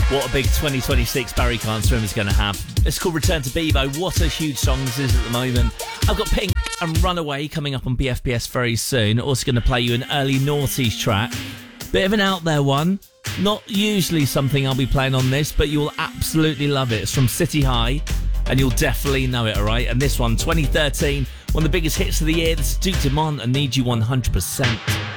What a big 2026 Barry Can't Swim is going to have. It's called Return to Bebo. What a huge song this is at the moment. I've got Pink and Runaway coming up on BFBS very soon. Also going to play you an early noughties track. Bit of an out there one. Not usually something I'll be playing on this, but you'll absolutely love it. It's from City High, and you'll definitely know it, all right? And this one, 2013, one of the biggest hits of the year. This is Duke Dumont and Need You 100%.